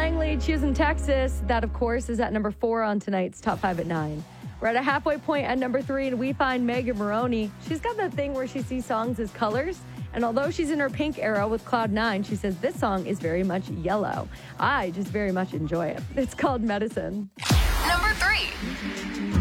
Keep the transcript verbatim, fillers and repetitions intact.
Langley, Choose in Texas. That, of course, is at number four on tonight's Top five at nine. We're at a halfway point at number three, and we find Megan Moroney. She's got that thing where she sees songs as colors, and although she's in her pink era with Cloud nine, she says this song is very much yellow. I just very much enjoy it. It's called Medicine. Number three.